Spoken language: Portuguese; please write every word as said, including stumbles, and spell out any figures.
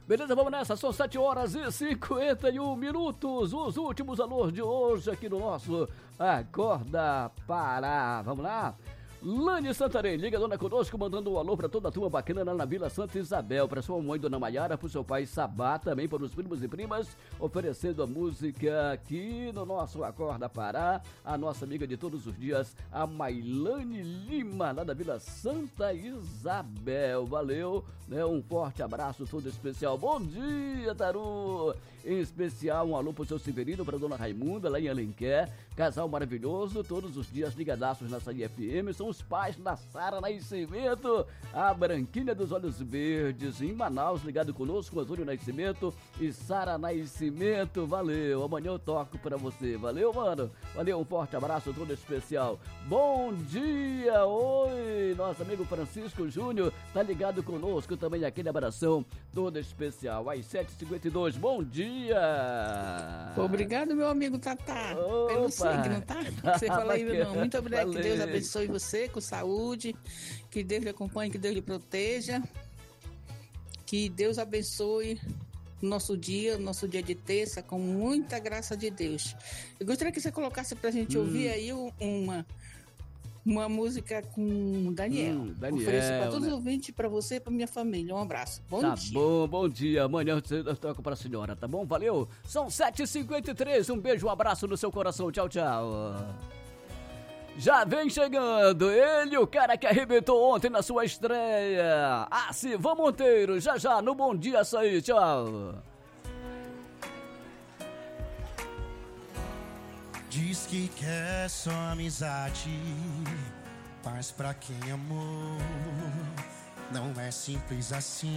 Beleza, vamos nessa, são sete horas e cinquenta e um minutos, os últimos alôs de hoje aqui no nosso Acorda Pará. Vamos lá? Lani Santarém, ligadona conosco, mandando um alô pra toda a turma bacana lá na Vila Santa Isabel, pra sua mãe, Dona Maiara, pro seu pai Sabá, também para os primos e primas, oferecendo a música aqui no nosso Acorda Pará, a nossa amiga de todos os dias, a Mailane Lima, lá da Vila Santa Isabel. Valeu, né? Um forte abraço todo especial. Bom dia, Taru! Em especial, um alô pro seu Severino, pra Dona Raimunda, lá em Alenquer, casal maravilhoso, todos os dias ligadaços na Saí F M, são os pais da Sara Nascimento, a Branquinha dos Olhos Verdes, em Manaus, ligado conosco, Azúlio Nascimento e Sara Nascimento. Valeu, amanhã eu toco pra você. Valeu, mano. Valeu, um forte abraço todo especial. Bom dia, oi, nosso amigo Francisco Júnior tá ligado conosco também, aquele abração todo especial. Às sete e cinquenta e dois, bom dia. Obrigado, meu amigo Tatá, Opa. pelo signo, tá? Você fala aí, meu irmão. Muito obrigado, Valeu. que Deus abençoe você com saúde, que Deus lhe acompanhe, que Deus lhe proteja, que Deus abençoe o nosso dia, o nosso dia de terça, com muita graça de Deus. Eu gostaria que você colocasse pra gente Hum. ouvir aí uma, uma música com Daniel. Hum, Daniel, Ofereço pra todos né? os ouvintes, pra você e pra minha família. Um abraço. Bom Tá dia. bom, bom dia. Amanhã eu toco pra senhora, tá bom? Valeu. São sete e cinquenta e três. Um beijo, um abraço no seu coração. Tchau, tchau. Já vem chegando ele, o cara que arrebentou ontem na sua estreia. Ah, Sivan Monteiro, já já no Bom Dia Açaí. Tchau. Diz que quer só amizade, paz pra quem amou. Não é simples assim.